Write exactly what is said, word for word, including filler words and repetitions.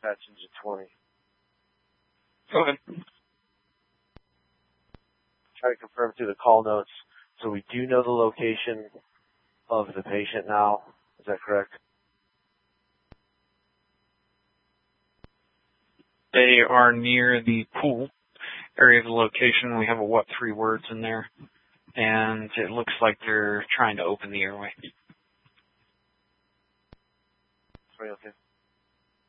dispatch engine twenty. Go ahead. Try to confirm through the call notes. So we do know the location of the patient now. Is that correct? They are near the pool area of the location. We have a what three words in there. And it looks like they're trying to open the airway. Sorry, okay.